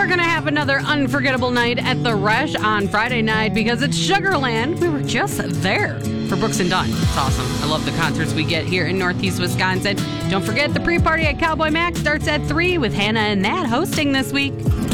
going to have another unforgettable night at the Resch on Friday night because it's Sugarland. We were just there for Brooks and Dunn. It's awesome. I love the concerts we get here in Northeast Wisconsin. Don't forget the pre-party at Cowboy Mac starts at 3 with Hannah and Nat hosting this week.